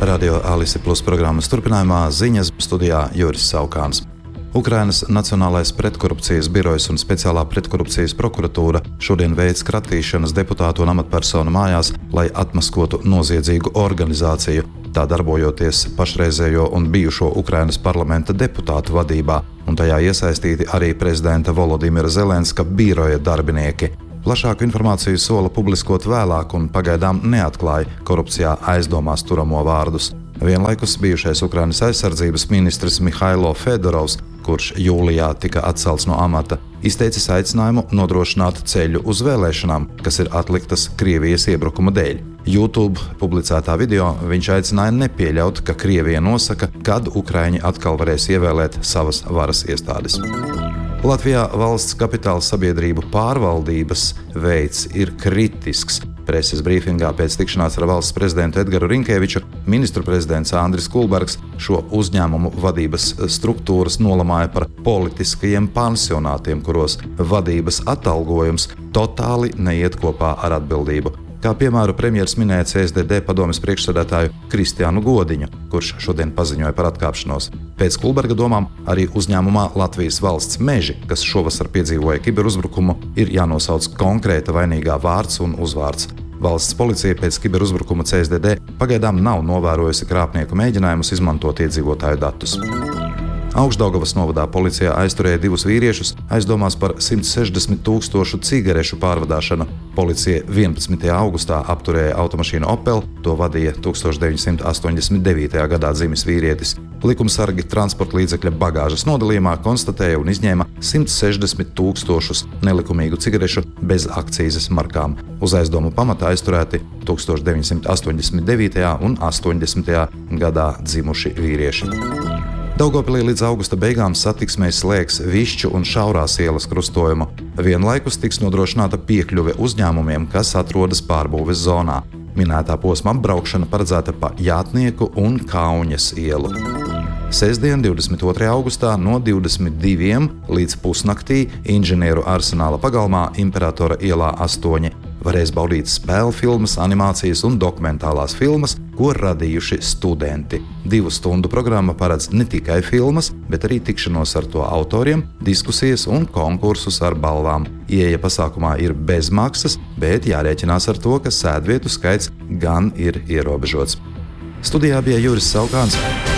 Radio Alise Plus programmas turpinājumā ziņas studijā Juris Saukāns. Ukrainas Nacionālais pretkorupcijas birojs un speciālā pretkorupcijas prokuratūra šodien veic kratīšanas deputātu un amatpersonu mājās, lai atmaskotu noziedzīgu organizāciju, tā darbojoties pašreizējo un bijušo Ukrainas parlamenta deputātu vadībā, un tajā iesaistīti arī prezidenta Volodimira Zelenska biroja darbinieki. Plašāku informāciju sola publiskot vēlāk un pagaidām neatklāja korupcijā aizdomās turamo vārdus. Vienlaikus bijušais Ukrainas aizsardzības ministrs Mihailo Fedorovs, kurš jūlijā tika atcelts no amata, izteicis aicinājumu nodrošināt ceļu uz vēlēšanām, kas ir atliktas Krievijas iebrukuma dēļ. YouTube publicētā video viņš aicināja nepieļaut, ka Krievija nosaka, kad ukraiņi atkal varēs ievēlēt savas varas iestādes. Latvijā valsts kapitāla sabiedrību pārvaldības veids ir kritisks. Preses brīfingā pēc tikšanās ar valsts prezidentu Edgaru Rinkēviču ministru prezidents Andris Kulbergs šo uzņēmumu vadības struktūras nolamāja par politiskajiem pansionātiem, kuros vadības atalgojums totāli neiet kopā ar atbildību. Kā piemēru premjers minēja CSDD padomes priekšsēdētāju Kristiānu Godiņu, kurš šodien paziņoja par atkāpšanos. Pēc Kulberga domām arī uzņēmumā Latvijas valsts meži, kas šovasar piedzīvoja kiberuzbrukumu, ir jānosauc konkrēta vainīgā vārds un uzvārds. Valsts policija pēc kiberuzbrukuma CSDD pagaidām nav novērojusi krāpnieku mēģinājumus izmantot iedzīvotāju datus. Augšdaugavas novadā policija aizturēja 2 vīriešus aizdomās par 160,000 cigarešu pārvadāšanu. Policija 11. augustā apturēja automašīnu Opel, to vadīja 1989. gadā dzimis vīrietis. Likumsargi transporta līdzekļa bagāžas nodalījumā konstatēja un izņēma 160,000 nelikumīgu cigarešu bez akcīzes markām. Uz aizdomu pamata aizturēti 1989. un 80. gadā dzimuši vīrieši. Daugavpilī līdz augusta beigām satiksmē slēgs Višķu un Šaurās ielas krustojumu. Vienlaikus tiks nodrošināta piekļuve uzņēmumiem, kas atrodas pārbūves zonā. Minētā posma apbraukšana paredzēta pa Jātnieku un Kauņas ielu. Sestdien, 22. augustā no 22 līdz pusnaktī Inženieru arsenāla pagalmā Imperatora ielā 8 varēs baudīt spēļu filmas, animācijas un dokumentālās filmas, ko radījuši studenti. 2 stundu programma paredz ne tikai filmas, bet arī tikšanos ar to autoriem, diskusijas un konkursus ar balvām. Ieeja pasākumā ir bez maksas, bet jārēķinās ar to, ka sēdvietu skaits gan ir ierobežots. Studijā bija Juris Saukāns.